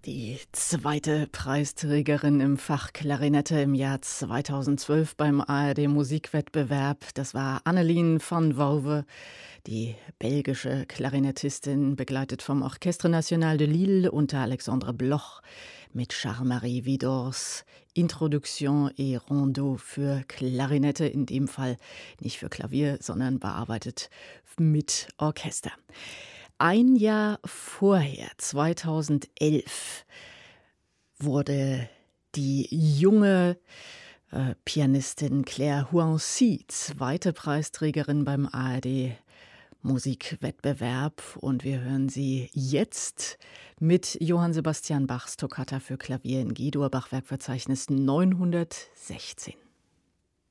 Die zweite Preisträgerin im Fach Klarinette im Jahr 2012 beim ARD-Musikwettbewerb, das war Annelien van Wouwe, die belgische Klarinettistin, begleitet vom Orchestre National de Lille unter Alexandre Bloch mit Charles-Marie Widors Introduction et Rondeau für Klarinette, in dem Fall nicht für Klavier, sondern bearbeitet mit Orchester. Ein Jahr vorher, 2011, wurde die junge Pianistin Claire Huancy zweite Preisträgerin beim ARD-Musikwettbewerb. Und wir hören sie jetzt mit Johann Sebastian Bachs Toccata für Klavier in G-Dur, Bachwerkverzeichnis 916.